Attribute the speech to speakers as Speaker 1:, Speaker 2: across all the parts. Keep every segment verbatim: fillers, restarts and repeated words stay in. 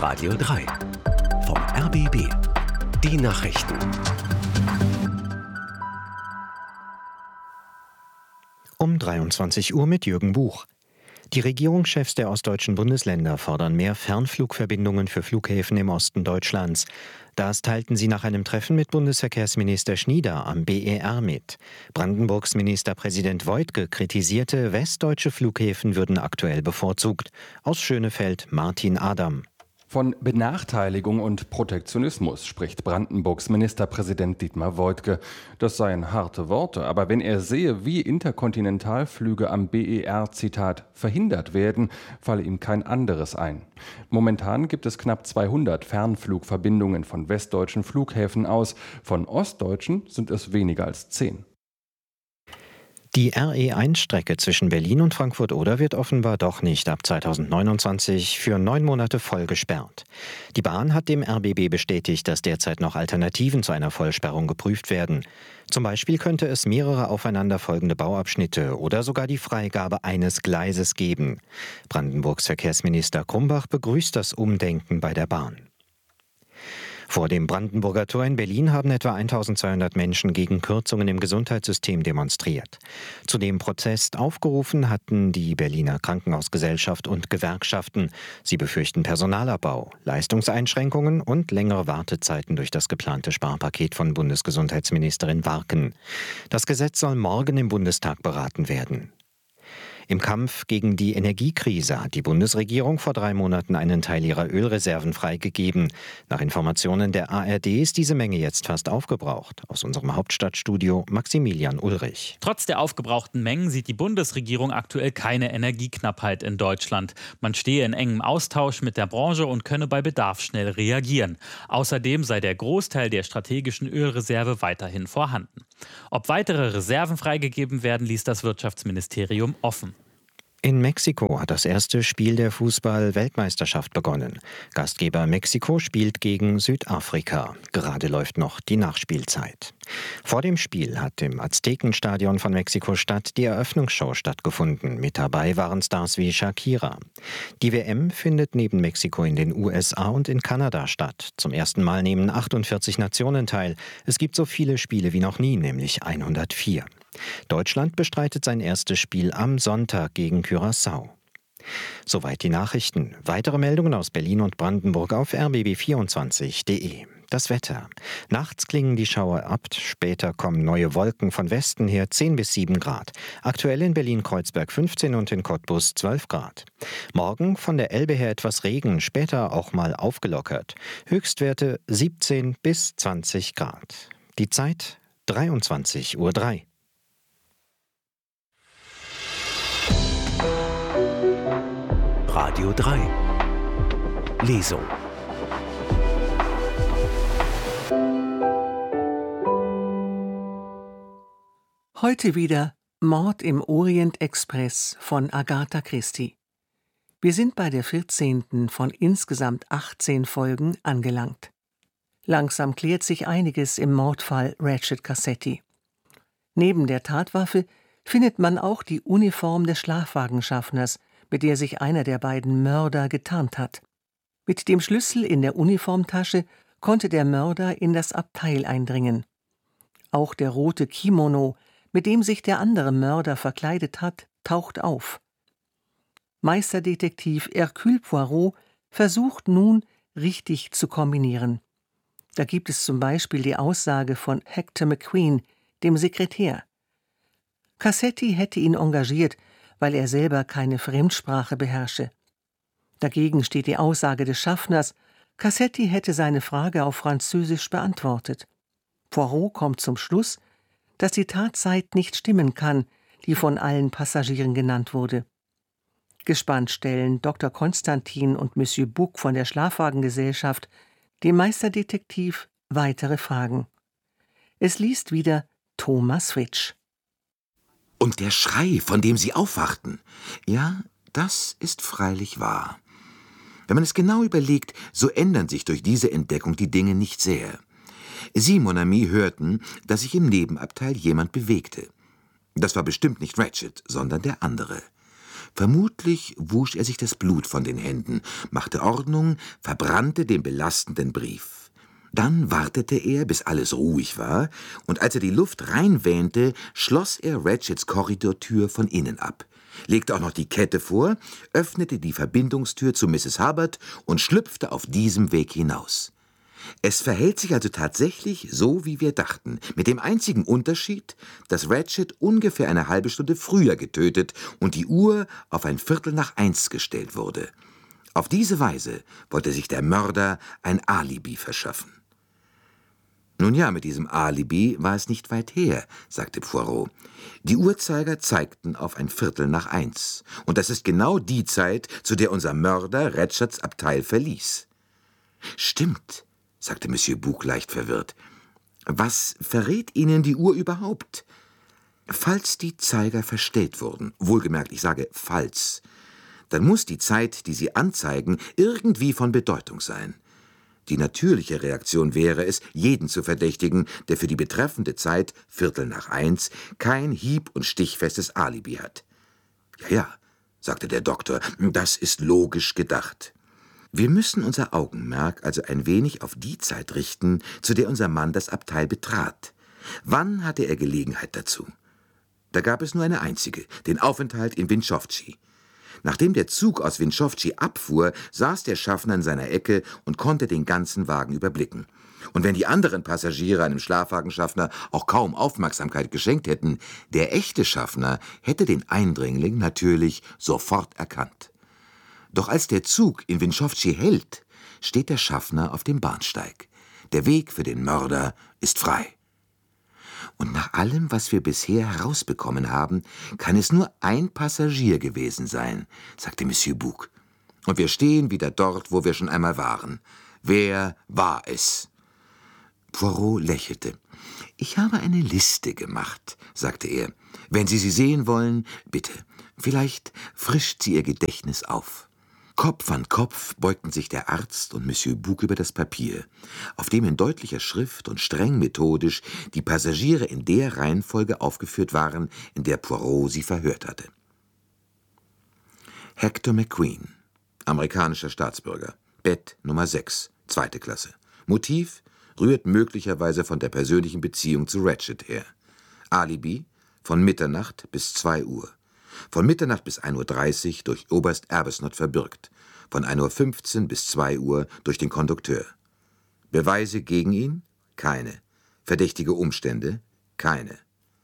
Speaker 1: Radio drei. Vom R B B. Die Nachrichten.
Speaker 2: Um dreiundzwanzig Uhr mit Jürgen Buch. Die Regierungschefs der ostdeutschen Bundesländer fordern mehr Fernflugverbindungen für Flughäfen im Osten Deutschlands. Das teilten sie nach einem Treffen mit Bundesverkehrsminister Schnieder am B E R mit. Brandenburgs Ministerpräsident Woidke kritisierte, westdeutsche Flughäfen würden aktuell bevorzugt. Aus Schönefeld Martin Adam.
Speaker 3: Von Benachteiligung und Protektionismus spricht Brandenburgs Ministerpräsident Dietmar Woidke. Das seien harte Worte, aber wenn er sehe, wie Interkontinentalflüge am B E R, Zitat, verhindert werden, falle ihm kein anderes ein. Momentan gibt es knapp zweihundert Fernflugverbindungen von westdeutschen Flughäfen aus. Von ostdeutschen sind es weniger als zehn.
Speaker 2: Die R E eins Strecke zwischen Berlin und Frankfurt-Oder wird offenbar doch nicht ab zweitausendneunundzwanzig für neun Monate voll gesperrt. Die Bahn hat dem R B B bestätigt, dass derzeit noch Alternativen zu einer Vollsperrung geprüft werden. Zum Beispiel könnte es mehrere aufeinanderfolgende Bauabschnitte oder sogar die Freigabe eines Gleises geben. Brandenburgs Verkehrsminister Krumbach begrüßt das Umdenken bei der Bahn. Vor dem Brandenburger Tor in Berlin haben etwa eintausendzweihundert Menschen gegen Kürzungen im Gesundheitssystem demonstriert. Zu dem Protest aufgerufen hatten die Berliner Krankenhausgesellschaft und Gewerkschaften. Sie befürchten Personalabbau, Leistungseinschränkungen und längere Wartezeiten durch das geplante Sparpaket von Bundesgesundheitsministerin Warken. Das Gesetz soll morgen im Bundestag beraten werden. Im Kampf gegen die Energiekrise hat die Bundesregierung vor drei Monaten einen Teil ihrer Ölreserven freigegeben. Nach Informationen der A R D ist diese Menge jetzt fast aufgebraucht. Aus unserem Hauptstadtstudio Maximilian Ulrich.
Speaker 4: Trotz der aufgebrauchten Mengen sieht die Bundesregierung aktuell keine Energieknappheit in Deutschland. Man stehe in engem Austausch mit der Branche und könne bei Bedarf schnell reagieren. Außerdem sei der Großteil der strategischen Ölreserve weiterhin vorhanden. Ob weitere Reserven freigegeben werden, ließ das Wirtschaftsministerium offen.
Speaker 2: In Mexiko hat das erste Spiel der Fußball-Weltmeisterschaft begonnen. Gastgeber Mexiko spielt gegen Südafrika. Gerade läuft noch die Nachspielzeit. Vor dem Spiel hat im Aztekenstadion von Mexiko-Stadt die Eröffnungsshow stattgefunden. Mit dabei waren Stars wie Shakira. Die W M findet neben Mexiko in den U S A und in Kanada statt. Zum ersten Mal nehmen achtundvierzig Nationen teil. Es gibt so viele Spiele wie noch nie, nämlich hundertvier. Deutschland bestreitet sein erstes Spiel am Sonntag gegen Curaçao. Soweit die Nachrichten. Weitere Meldungen aus Berlin und Brandenburg auf r b b vierundzwanzig punkt d e. Das Wetter. Nachts klingen die Schauer ab, später kommen neue Wolken von Westen her, zehn bis sieben Grad. Aktuell in Berlin-Kreuzberg fünfzehn und in Cottbus zwölf Grad. Morgen von der Elbe her etwas Regen, später auch mal aufgelockert. Höchstwerte siebzehn bis zwanzig Grad. Die Zeit dreiundzwanzig Uhr drei.
Speaker 1: Radio drei. Lesung.
Speaker 5: Heute wieder Mord im Orient Express von Agatha Christie. Wir sind bei der vierzehnten von insgesamt achtzehn Folgen angelangt. Langsam klärt sich einiges im Mordfall Ratchet Cassetti. Neben der Tatwaffe findet man auch die Uniform des Schlafwagenschaffners, mit der sich einer der beiden Mörder getarnt hat. Mit dem Schlüssel in der Uniformtasche konnte der Mörder in das Abteil eindringen. Auch der rote Kimono, mit dem sich der andere Mörder verkleidet hat, taucht auf. Meisterdetektiv Hercule Poirot versucht nun, richtig zu kombinieren. Da gibt es zum Beispiel die Aussage von Hector McQueen, dem Sekretär. Cassetti hätte ihn engagiert, weil er selber keine Fremdsprache beherrsche. Dagegen steht die Aussage des Schaffners, Cassetti hätte seine Frage auf Französisch beantwortet. Poirot kommt zum Schluss, dass die Tatzeit nicht stimmen kann, die von allen Passagieren genannt wurde. Gespannt stellen Doktor Konstantin und Monsieur Bouc von der Schlafwagengesellschaft dem Meisterdetektiv weitere Fragen. Es liest wieder Thomas Witsch.
Speaker 6: Und der Schrei, von dem sie aufwachten, ja, das ist freilich wahr. Wenn man es genau überlegt, so ändern sich durch diese Entdeckung die Dinge nicht sehr. Sie, Mon Ami, hörten, dass sich im Nebenabteil jemand bewegte. Das war bestimmt nicht Ratchet, sondern der andere. Vermutlich wusch er sich das Blut von den Händen, machte Ordnung, verbrannte den belastenden Brief. Dann wartete er, bis alles ruhig war, und als er die Luft reinwähnte, schloss er Ratchets Korridortür von innen ab, legte auch noch die Kette vor, öffnete die Verbindungstür zu Misses Hubbard und schlüpfte auf diesem Weg hinaus. Es verhält sich also tatsächlich so, wie wir dachten, mit dem einzigen Unterschied, dass Ratchet ungefähr eine halbe Stunde früher getötet und die Uhr auf ein Viertel nach eins gestellt wurde. Auf diese Weise wollte sich der Mörder ein Alibi verschaffen. »Nun ja, mit diesem Alibi war es nicht weit her«, sagte Poirot. »Die Uhrzeiger zeigten auf ein Viertel nach eins. Und das ist genau die Zeit, zu der unser Mörder Ratchets Abteil verließ.« »Stimmt«, sagte Monsieur Bouc leicht verwirrt. »Was verrät Ihnen die Uhr überhaupt?« »Falls die Zeiger verstellt wurden, wohlgemerkt, ich sage falls, dann muss die Zeit, die sie anzeigen, irgendwie von Bedeutung sein. Die natürliche Reaktion wäre es, jeden zu verdächtigen, der für die betreffende Zeit, Viertel nach eins, kein hieb- und stichfestes Alibi hat.« »Ja, ja«, sagte der Doktor, »das ist logisch gedacht. Wir müssen unser Augenmerk also ein wenig auf die Zeit richten, zu der unser Mann das Abteil betrat. Wann hatte er Gelegenheit dazu? Da gab es nur eine einzige, den Aufenthalt in Winchowchi. Nachdem der Zug aus Winchowchi abfuhr, saß der Schaffner in seiner Ecke und konnte den ganzen Wagen überblicken. Und wenn die anderen Passagiere einem Schlafwagenschaffner auch kaum Aufmerksamkeit geschenkt hätten, der echte Schaffner hätte den Eindringling natürlich sofort erkannt. Doch als der Zug in Winchowchi hält, steht der Schaffner auf dem Bahnsteig. Der Weg für den Mörder ist frei. Und nach allem, was wir bisher herausbekommen haben, kann es nur ein Passagier gewesen sein, sagte Monsieur Bouc. Und wir stehen wieder dort, wo wir schon einmal waren. Wer war es? Poirot lächelte. »Ich habe eine Liste gemacht«, sagte er. »Wenn Sie sie sehen wollen, bitte. Vielleicht frischt sie Ihr Gedächtnis auf.« Kopf an Kopf beugten sich der Arzt und Monsieur Bouc über das Papier, auf dem in deutlicher Schrift und streng methodisch die Passagiere in der Reihenfolge aufgeführt waren, in der Poirot sie verhört hatte. Hector McQueen, amerikanischer Staatsbürger, Bett Nummer sechs, zweite Klasse. Motiv rührt möglicherweise von der persönlichen Beziehung zu Ratchet her. Alibi von Mitternacht bis zwei Uhr. Von Mitternacht bis ein Uhr dreißig durch Oberst Arbuthnot verbürgt, von ein Uhr fünfzehn bis zwei Uhr durch den Kondukteur. Beweise gegen ihn? Keine. Verdächtige Umstände? Keine.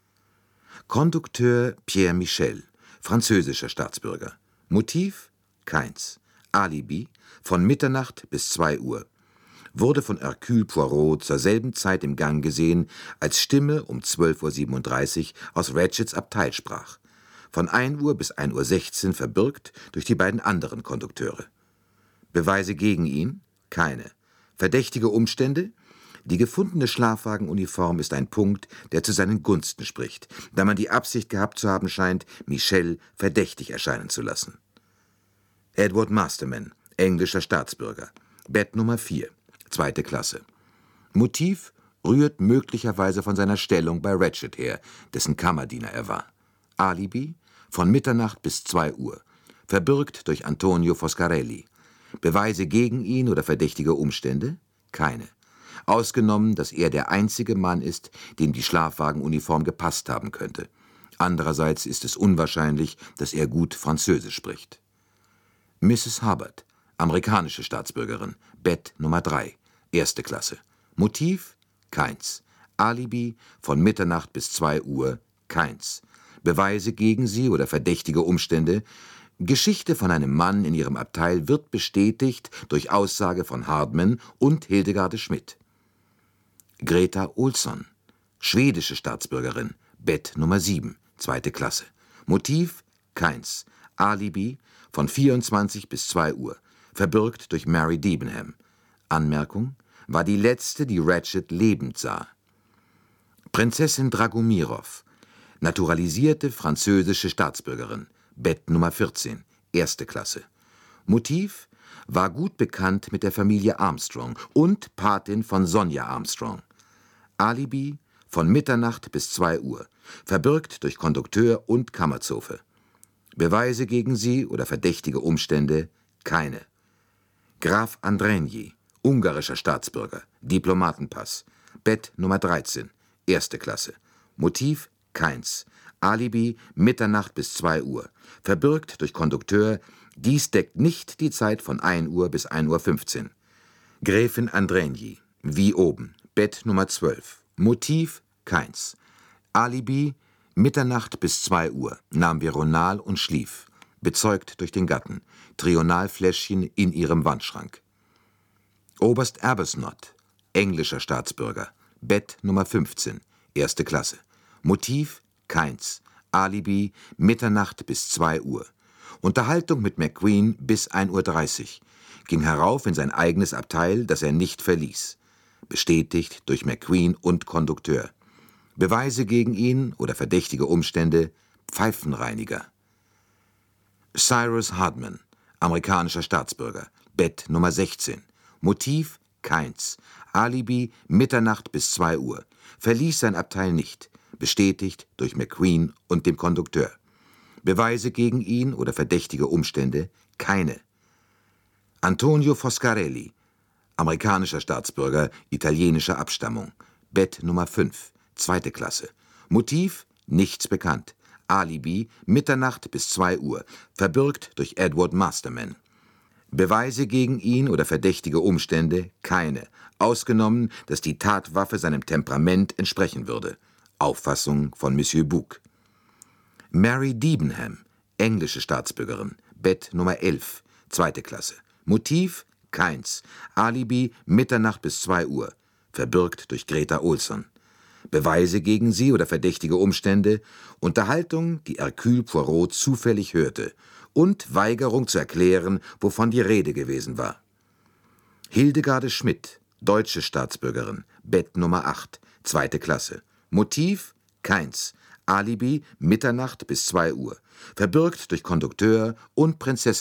Speaker 6: Kondukteur Pierre Michel, französischer Staatsbürger. Motiv? Keins. Alibi von Mitternacht bis zwei Uhr. Wurde von Hercule Poirot zur selben Zeit im Gang gesehen, als Stimme um zwölf Uhr siebenunddreißig aus Ratchets Abteil sprach. Von ein Uhr bis ein Uhr sechzehn verbürgt durch die beiden anderen Kondukteure. Beweise gegen ihn? Keine. Verdächtige Umstände? Die gefundene Schlafwagenuniform ist ein Punkt, der zu seinen Gunsten spricht, da man die Absicht gehabt zu haben scheint, Michel verdächtig erscheinen zu lassen. Edward Masterman, englischer Staatsbürger. Bett Nummer vier, zweite Klasse. Motiv rührt möglicherweise von seiner Stellung bei Ratchet her, dessen Kammerdiener er war. Alibi von Mitternacht bis zwei Uhr, verbürgt durch Antonio Foscarelli. Beweise gegen ihn oder verdächtige Umstände? Keine. Ausgenommen, dass er der einzige Mann ist, dem die Schlafwagenuniform gepasst haben könnte. Andererseits ist es unwahrscheinlich, dass er gut Französisch spricht. Misses Hubbard, amerikanische Staatsbürgerin, Bett Nummer drei, erste Klasse. Motiv? Keins. Alibi von Mitternacht bis zwei Uhr? Keins. Beweise gegen sie oder verdächtige Umstände? Geschichte von einem Mann in ihrem Abteil wird bestätigt durch Aussage von Hardman und Hildegarde Schmidt. Greta Olsson, schwedische Staatsbürgerin, Bett Nummer sieben, zweite Klasse. Motiv? Keins. Alibi von vierundzwanzig bis zwei Uhr, verbürgt durch Mary Debenham. Anmerkung: war die letzte, die Ratchet lebend sah. Prinzessin Dragomirov, naturalisierte französische Staatsbürgerin, Bett Nummer vierzehn, erste Klasse. Motiv: war gut bekannt mit der Familie Armstrong und Patin von Sonja Armstrong. Alibi von Mitternacht bis zwei Uhr, verbürgt durch Kondukteur und Kammerzofe. Beweise gegen sie oder verdächtige Umstände? Keine. Graf Andrenyi, ungarischer Staatsbürger, Diplomatenpass, Bett Nummer dreizehn, erste Klasse. Motiv? Keins. Alibi Mitternacht bis zwei Uhr. Verbürgt durch Kondukteur, dies deckt nicht die Zeit von ein Uhr bis ein Uhr fünfzehn. Gräfin Andrenyi, wie oben, Bett Nummer zwölf. Motiv? Keins. Alibi Mitternacht bis zwei Uhr, nahm Veronal und schlief. Bezeugt durch den Gatten. Trionalfläschchen in ihrem Wandschrank. Oberst Arbuthnot, englischer Staatsbürger, Bett Nummer fünfzehn, erste Klasse. Motiv? Keins. Alibi Mitternacht bis zwei Uhr. Unterhaltung mit McQueen bis ein Uhr dreißig. Ging herauf in sein eigenes Abteil, das er nicht verließ. Bestätigt durch McQueen und Kondukteur. Beweise gegen ihn oder verdächtige Umstände? Pfeifenreiniger. Cyrus Hardman, amerikanischer Staatsbürger, Bett Nummer sechzehn. Motiv? Keins. Alibi Mitternacht bis zwei Uhr. Verließ sein Abteil nicht. Bestätigt durch McQueen und dem Kondukteur. Beweise gegen ihn oder verdächtige Umstände? Keine. Antonio Foscarelli, amerikanischer Staatsbürger, italienischer Abstammung, Bett Nummer fünf, zweite Klasse. Motiv? Nichts bekannt. Alibi Mitternacht bis zwei Uhr, verbürgt durch Edward Masterman. Beweise gegen ihn oder verdächtige Umstände? Keine. Ausgenommen, dass die Tatwaffe seinem Temperament entsprechen würde. Auffassung von Monsieur Bouc. Mary Debenham, englische Staatsbürgerin, Bett Nummer elf, zweite Klasse. Motiv? Keins. Alibi Mitternacht bis zwei Uhr, verbürgt durch Greta Olson. Beweise gegen sie oder verdächtige Umstände? Unterhaltung, die Hercule Poirot zufällig hörte, und Weigerung zu erklären, wovon die Rede gewesen war. Hildegarde Schmidt, deutsche Staatsbürgerin, Bett Nummer acht, zweite Klasse. Motiv? Keins. Alibi Mitternacht bis zwei Uhr, verbürgt durch Kondukteur und Prinzessin